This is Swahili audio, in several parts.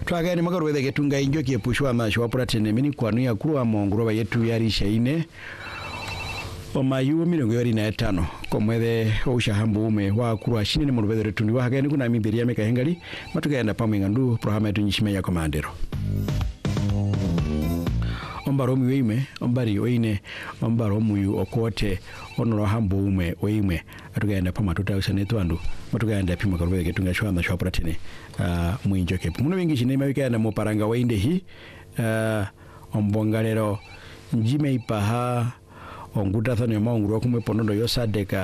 Twagani makarwethe getunga injoki epushwa masho wapratene mini kwanu ya kuruwa monguroba yetu yarisha ine omayu mirongo yori na etano komwethe ushahambu ume wa kuruwa shine ni murubethe retundi wa hagani kuna mimberia meka hengali matugenda pamwe ngandu programa yetu nyishime ya komandero ombaro mu weime ombari oine ombaro mu okote onoro hambo ume weime atugenda pama tutawusane twandu matugenda pima karubege getunga shwanda shwapratene mu injoke muno wingi shine mabikana mu paranga wainde hi ombongalero njime ipaha onguta thane maunguru kumwe ponondo yosadeka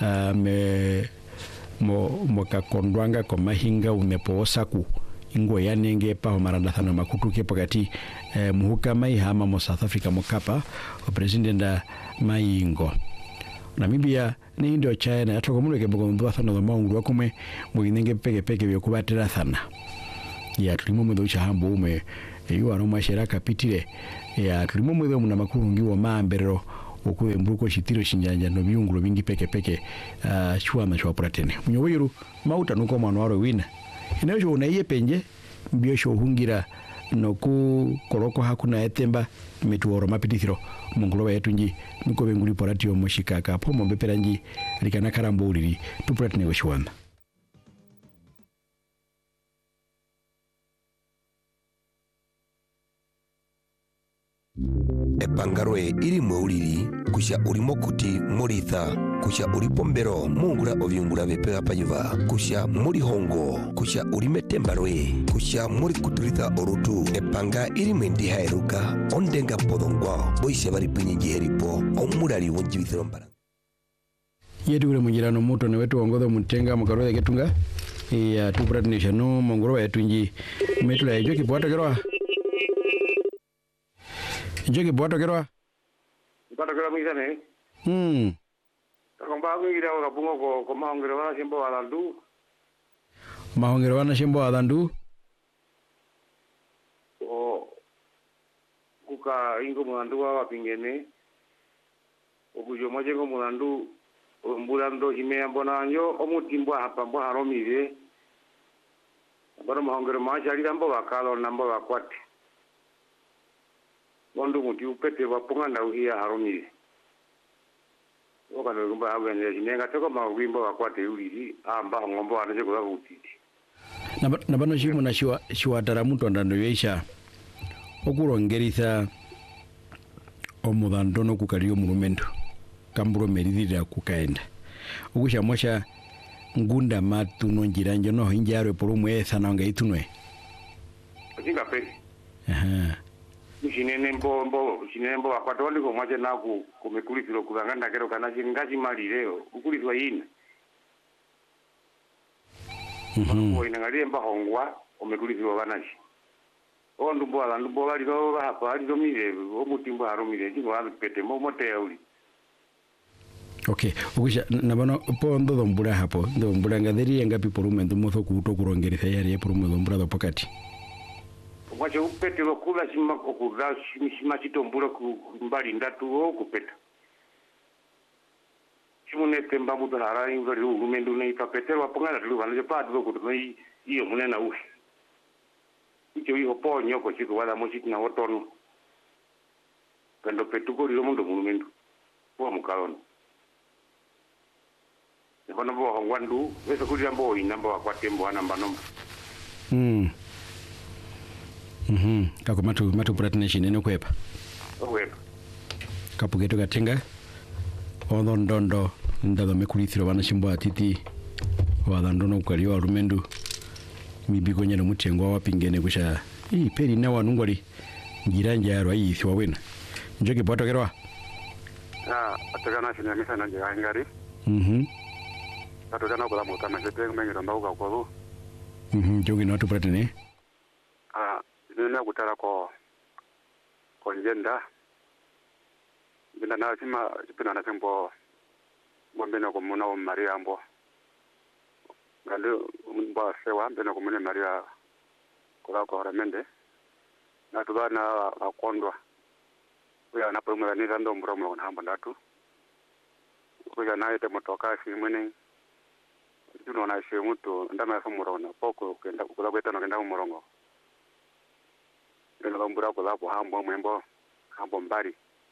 mo kakondwanga komahinga umepo osaku ingo yanenge pa maranda thano makutuke pakati muhuka mai hama mo South Africa mokapa o president maingo Namibia ni ndio China atokomuleke bogondo thano maunguru kumwe muinenge peke byokubatira thana ya tulimo mwedo chahambo ume iyo aroma shiraka pitire ya tulimo mwedo muna makurungi wa maamberero okuwe mbuko shitiro shinjanja no byungulo bingi peke chwama chwa pratene munyowiru mauta nuko mwana waro wina inayo unaiye penje byosho hungira no ku koroko hakuna etemba metuoro mapitithiro mungulo yetu nji nuko benguli poratio moshikaka po mombepera nji likana karambo uliri tu pratene weshwana Epangarwe iri mweuliri kusha urimo kuti muritha kusha uri pombero mungura ovyungura bepega payuva kusha muri hongo kusha uri metembarwe kusha muri kuturitha orutu epanga iri mwendi hairuka ondenga podongwa boishe bari pinyingi heripo omurari wonjibithiro mbara yetu ule mujirano muto na wetu wangodo mutenga mukarweza getunga ya tupratnisha no mongoro yetu nji metula ejo kipwata kerwa Njoki bwato kerwa? Bwato kerwa mwisane? Takomba ngira wakabungo ko mahongero wana shimbo alandu. Mahongero wana shimbo alandu? Kuka ingo mulandu wa pingene. Okujo mojengo mulandu mbulando himea mbona anjo omutimbwa hapa mbwa haromire. Bwana mahongero mashari dambo wakalo nambo wakwati. Wandu muti upete wapunga na uhia haromire. Wakana rumba habene jinenga toko mawimbo wakwate uliri amba ngombo anaje kula utiti. Na bano shimu na shiwa taramuto ndando yeisha okurongeritha omudandono kukaliyo murumendo kamburo meridira kukaenda okusha mosha ngunda matuno njiranje no hinjaro porumwe sana ngaitunwe Jinga pe Shinene wakwatoni ko mwaje na kumekulithiro kuganganda kero kana shingaji mali leo ukulithwa yina Ko inangalie mba hongwa umekulithirwa banashi Ondumbo bali do hapa ali do mire omutimbo harumire jingo alipete momote uli Okay ukusha nabano po ndo mbura hapo ndo mbura ngadheri ngapi porumendo motho kuto kurongeritha yari porumendo mbura do pakati Mwache upete lokula shimako kuda shima chitombura kumbali ndatu o kupeta. Shimune temba mutu hara ingori urumendu ne ipapetero wapongana tulu wanaje padu kutu iyo munena uhi. Icho iho po nyoko chiku wala mochiti na wotono. Kando petuko rilo mundo urumendu. Kwa mukalono. Nikono bo hongwandu, wesa kuli jambo inamba wakwatembo wanamba nomba. Kako matu pratnisha neno kwepa. Kwepa. Kapugeto gatenga. Ondo ndondo ndado mekulithiro bana shimbo atiti. Wadandono ukaliwa arumendu. Mibigo nyano mutengo wapingene kusha. Peri na wanungwali. Njiranja yaro ayithi wawena. Njoki bwato kerwa? Atogana shine misa na njira ngari. Atogana kula mutana shete ngengiro mbauka kwalu. Njoki na watu pratine. Nina kutara ko njenda binda na sima pina na tempo mbena ko mona o Maria ambo ngalo mba sewa mbena ko mona Maria kula ko ramende na tudana akondwa kuya na pomela ni rando mbromo na hamba ndatu kuya na ite motoka si mwene tuno na shemuto ndama ya murona poko kenda kula kweta no kenda murongo ina lombura ko lapo hambo mwembo hambo mbari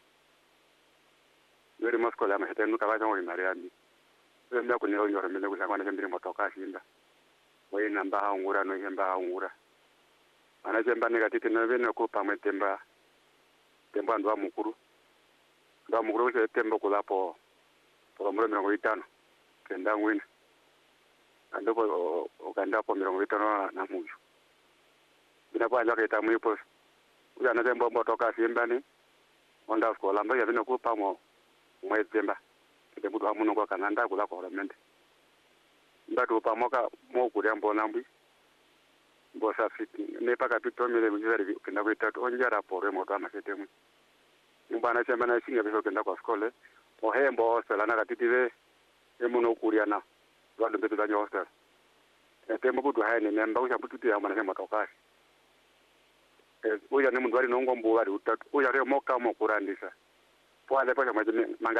yori mosko la mahete nuka ba jango mariambi nda ko ni ro nyoro mele kusanga na mbiri motoka shinda we namba haungura no hemba haungura ana jemba negative no bene ko pamwe temba ndo mukuru se temba ko lapo ko mure 50 kenda ngwini andoko okanda po 50 na muju bina kwa njaka ita mwipo uya na tembo motoka simbani onda ko lamba ya bino ko pamo mwe temba kete budu amuno kwa kananda kula ko mente ndatu pamoka mo kuri ambo nambi bosa fiti ne paka pito mele mjeri kenda kwita onjara pore moto amasete mu mbana chamba na singa biso kenda kwa skole o hembo hostel na katitire emuno kuriana lwando betu danyo hostel tembo budu haine nemba usha butu ya mwana motoka uya ne mundu ari nongo mbuwari utatu uya re moka mo kurandisa pwale pasha manga